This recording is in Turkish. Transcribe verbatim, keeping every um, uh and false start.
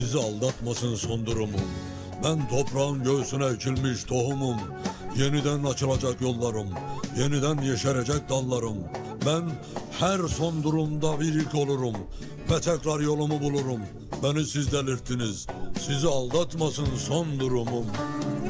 Sizi aldatmasın son durumum. Ben toprağın göğsüne ekilmiş tohumum. Yeniden açılacak yollarım, yeniden yeşerecek dallarım. Ben her son durumda bir ilk olurum ve tekrar yolumu bulurum. Beni siz delirttiniz, sizi aldatmasın son durumum.